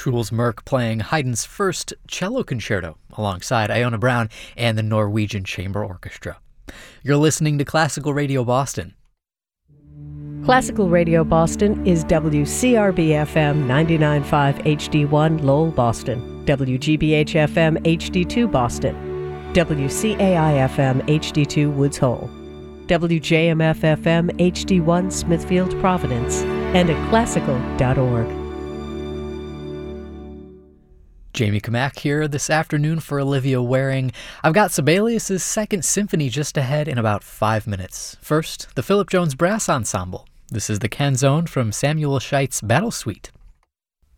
Truls Merk playing Haydn's first cello concerto alongside Iona Brown and the Norwegian Chamber Orchestra. You're listening to Classical Radio Boston. Classical Radio Boston is WCRB-FM 99.5 HD1 Lowell, Boston, WGBH-FM HD2 Boston, WCAI-FM HD2 Woods Hole, WJMF-FM HD1 Smithfield, Providence, and at classical.org. Jamie Kamak here this afternoon for Olivia Waring. I've got Sibelius' Second Symphony just ahead in about 5 minutes. First, the Philip Jones Brass Ensemble. This is the Canzone from Samuel Scheit's Battle Suite.